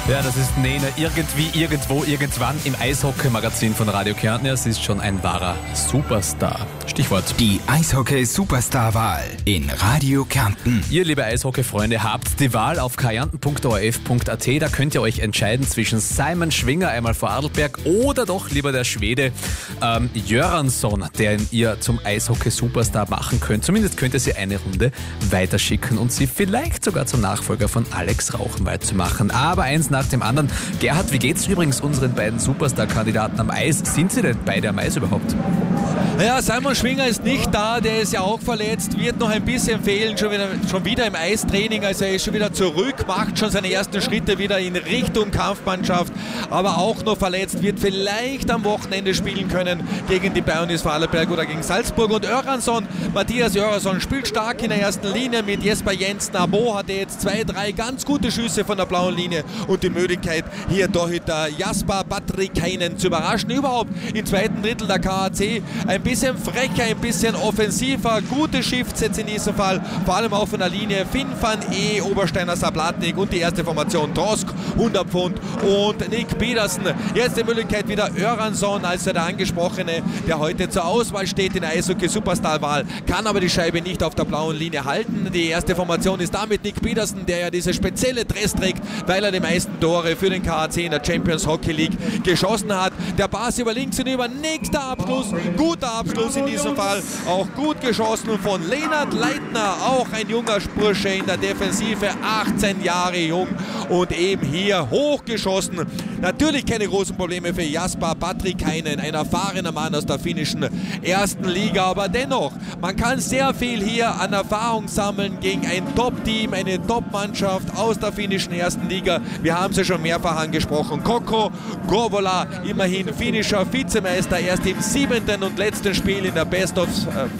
Ja, das ist Nena irgendwie, irgendwo, irgendwann im Eishockey-Magazin von Radio Kärnten. Es ist schon ein wahrer Superstar. Stichwort. Die Eishockey-Superstar-Wahl in Radio Kärnten. Ihr, liebe Eishockey-Freunde, habt die Wahl auf kärnten.orf.at. Da könnt ihr euch entscheiden zwischen Simon Schwinger, einmal vor Adelberg, oder doch lieber der Schwede Göransson, den ihr zum Eishockey-Superstar machen könnt. Zumindest könnt ihr sie eine Runde weiterschicken und sie vielleicht sogar zum Nachfolger von Alex Rauchenwald zu machen. Aber eins nach dem anderen. Gerhard, wie geht's übrigens unseren beiden Superstar-Kandidaten am Eis? Sind sie denn beide am Eis überhaupt? Ja, Simon Schwinger ist nicht da, der ist ja auch verletzt, wird noch ein bisschen fehlen, schon wieder im Eistraining, also er ist schon wieder zurück, macht schon seine ersten Schritte wieder in Richtung Kampfmannschaft, aber auch noch verletzt, wird vielleicht am Wochenende spielen können gegen die Brownies Vorarlberg oder gegen Salzburg. Und Matthias Göransson spielt stark in der ersten Linie mit Jesper Jensen. Abo hatte jetzt 2-3 ganz gute Schüsse von der blauen Linie und die Möglichkeit, hier Torhüter Jasper Batrikainen zu überraschen. Überhaupt im zweiten Drittel der KAC ein bisschen frecher, ein bisschen offensiver, gute Shiftsätze in diesem Fall, vor allem auch von der Linie Finn van E, Obersteiner Sablatnik und die erste Formation Trosk, 100 Pfund und Nick Petersen. Jetzt die Möglichkeit wieder Göransson, also der Angesprochene, der heute zur Auswahl steht in der Eishockey-Superstar-Wahl, kann aber die Scheibe nicht auf der blauen Linie halten. Die erste Formation ist damit Nick Petersen, der ja diese spezielle Dress trägt, weil er die meisten Tore für den KAC in der Champions Hockey League geschossen hat. Der Pass über links hinüber, nächster Abschluss, guter Abschluss in diesem Fall, auch gut geschossen von Lennart Leitner, auch ein junger Bursche in der Defensive, 18 Jahre jung und eben hier hochgeschossen. Natürlich keine großen Probleme für Jasper Batrikainen, ein erfahrener Mann aus der finnischen ersten Liga, aber dennoch, man kann sehr viel hier an Erfahrung sammeln gegen ein Top-Team, eine Top-Mannschaft aus der finnischen ersten Liga. Wir haben sie schon mehrfach angesprochen. Kokko Kouvola, immerhin finnischer Vizemeister, erst im 7. und letzten Spiel in der Best of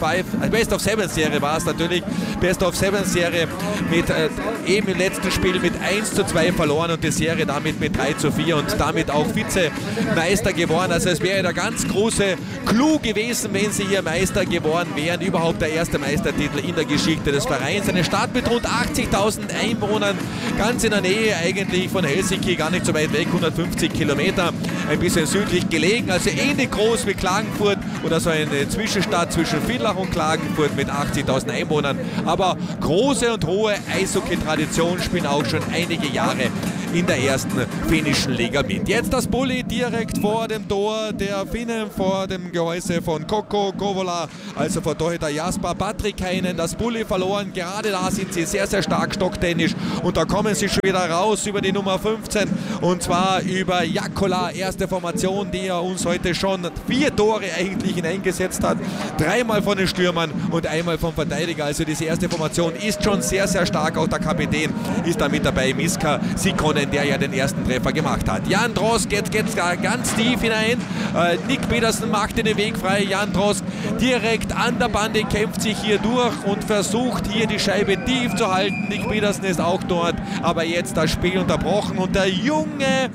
7 Serie war es natürlich. Best of 7 Serie mit eben im letzten Spiel mit 1:2 verloren und die Serie damit mit 3:4 und damit auch Vizemeister geworden. Also es wäre der ganz große Clou gewesen, wenn sie hier Meister geworden wären. Überhaupt der erste Meistertitel in der Geschichte des Vereins. Eine Stadt mit rund 80.000 Einwohnern, ganz in der Nähe eigentlich von Helsinki, gar nicht so weit weg, 150 Kilometer, ein bisschen südlich gelegen, also ähnlich groß wie Klagenfurt oder so eine Zwischenstadt zwischen Villach und Klagenfurt mit 80.000 Einwohnern. Aber große und hohe Eishockey-Tradition, spielen auch schon einige Jahre in der ersten finnischen Liga mit. Jetzt das Bulli direkt vor dem Tor der Finnen, vor dem Gehäuse von Kokko Kouvola, also vor Torhüter Jasper Batrikainen. Das Bulli verloren, gerade da sind sie sehr, sehr stark stocktechnisch und da kommen sie schon wieder raus über die Nummer 15 und zwar über Jakola, erste Formation, die er uns heute schon 4 Tore eigentlich hineingesetzt hat. 3-mal von den Stürmern und einmal vom Verteidiger. Also diese erste Formation ist schon sehr, sehr stark. Auch der Kapitän ist da mit dabei, Miska Sikkonen, der ja den ersten Treffer gemacht hat. Jan Trosk geht ganz tief hinein. Nick Petersen macht den Weg frei. Jan Trosk direkt an der Bande, kämpft sich hier durch und versucht hier die Scheibe tief zu halten. Nick Petersen ist auch dort, aber jetzt das Spiel unterbrochen und der junge,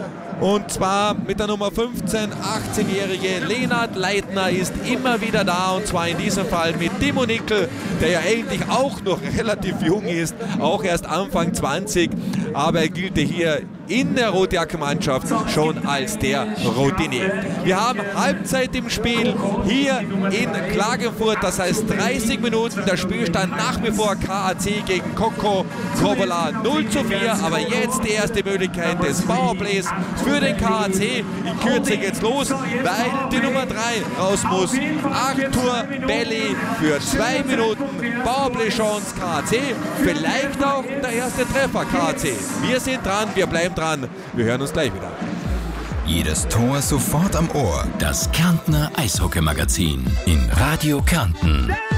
und zwar mit der Nummer 15, 18-jährige Lennart Leitner ist immer wieder da und zwar in diesem Fall mit Timo Nickel, der ja eigentlich auch noch relativ jung ist, auch erst Anfang 20, aber er gilt hier in der Rotjacke-Mannschaft schon als der Routinier. Wir haben Halbzeit im Spiel hier in Klagenfurt, das heißt 30 Minuten, der Spielstand nach wie vor KAC gegen Kokko Kouvola 0:4, aber jetzt die erste Möglichkeit des Powerplays für den KAC. In Kürze geht's los, weil die Nummer 3 raus muss. Arthur Belli für 2 Minuten, Powerplay-Chance KAC, vielleicht auch der erste Treffer KAC. Wir sind dran, wir bleiben dran, wir hören uns gleich wieder. Jedes Tor sofort am Ohr. Das Kärntner Eishockey-Magazin in Radio Kärnten.